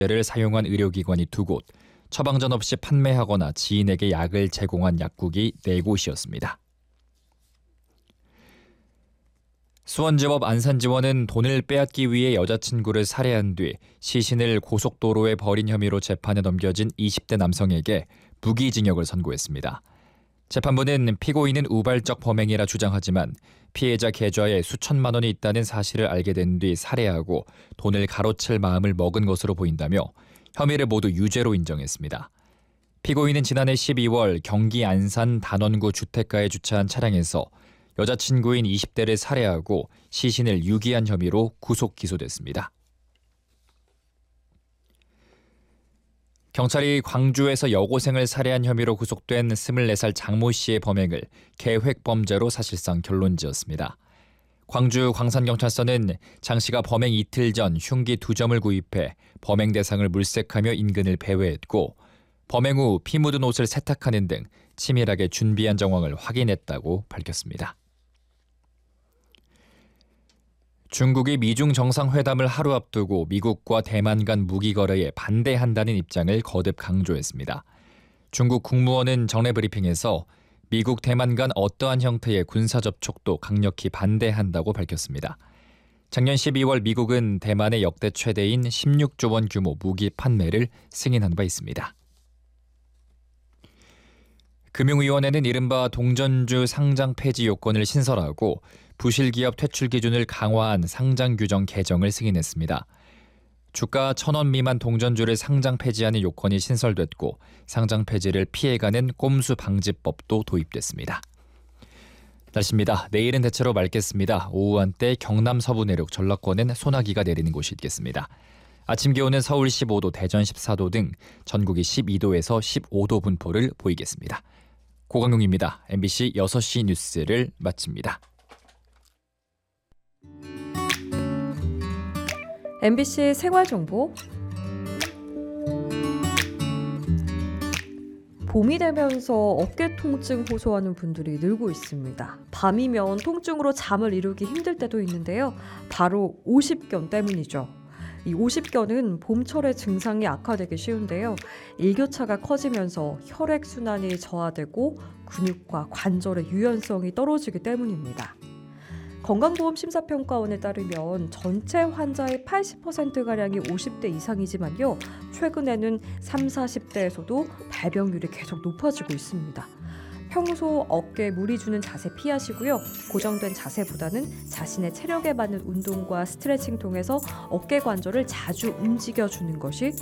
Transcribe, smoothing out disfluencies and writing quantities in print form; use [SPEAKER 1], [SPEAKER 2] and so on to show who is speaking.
[SPEAKER 1] 를 사용한 의료기관이 2곳, 처방전 없이 판매하거나 지인에게 약을 제공한 약국이 4곳이었습니다. 수원지법 안산지원은 돈을 빼앗기 위해 여자친구를 살해한 뒤 시신을 고속도로에 버린 혐의로 재판에 넘겨진 20대 남성에게 무기징역을 선고했습니다. 재판부는 피고인은 우발적 범행이라 주장하지만 피해자 계좌에 수천만 원이 있다는 사실을 알게 된 뒤 살해하고 돈을 가로챌 마음을 먹은 것으로 보인다며 혐의를 모두 유죄로 인정했습니다. 피고인은 지난해 12월 경기 안산 단원구 주택가에 주차한 차량에서 여자친구인 20대를 살해하고 시신을 유기한 혐의로 구속 기소됐습니다. 경찰이 광주에서 여고생을 살해한 혐의로 구속된 24살 장모 씨의 범행을 계획범죄로 사실상 결론지었습니다. 광주 광산경찰서는 장 씨가 범행 이틀 전 흉기 2점을 구입해 범행 대상을 물색하며 인근을 배회했고 범행 후 피 묻은 옷을 세탁하는 등 치밀하게 준비한 정황을 확인했다고 밝혔습니다. 중국이 미중 정상회담을 하루 앞두고 미국과 대만 간 무기 거래에 반대한다는 입장을 거듭 강조했습니다. 중국 국무원은 정례 브리핑에서 미국 대만 간 어떠한 형태의 군사 접촉도 강력히 반대한다고 밝혔습니다. 작년 12월 미국은 대만의 역대 최대인 16조 원 규모 무기 판매를 승인한 바 있습니다. 금융위원회는 이른바 동전주 상장 폐지 요건을 신설하고 부실기업 퇴출 기준을 강화한 상장 규정 개정을 승인했습니다. 주가 1,000원 미만 동전주를 상장 폐지하는 요건이 신설됐고 상장 폐지를 피해가는 꼼수 방지법도 도입됐습니다. 날씨입니다. 내일은 대체로 맑겠습니다. 오후 한때 경남 서부 내륙 전라권엔 소나기가 내리는 곳이 있겠습니다. 아침 기온은 서울 15도, 대전 14도 등 전국이 12도에서 15도 분포를 보이겠습니다. 고강용입니다. MBC 6시 뉴스를 마칩니다.
[SPEAKER 2] MBC 생활정보. 봄이 되면서 어깨 통증 호소하는 분들이 늘고 있습니다. 밤이면 통증으로 잠을 이루기 힘들 때도 있는데요. 바로 오십견 때문이죠. 이 오십견은 봄철에 증상이 악화되기 쉬운데요. 일교차가 커지면서 혈액순환이 저하되고 근육과 관절의 유연성이 떨어지기 때문입니다. 건강보험심사평가원에 따르면 전체 환자의 80%가량이 50대 이상이지만요. 최근에는 30, 40대에서도 발병률이 계속 높아지고 있습니다. 평소 어깨에 무리 주는 자세 피하시고요. 고정된 자세보다는 자신의 체력에 맞는 운동과 스트레칭 통해서 어깨 관절을 자주 움직여주는 것이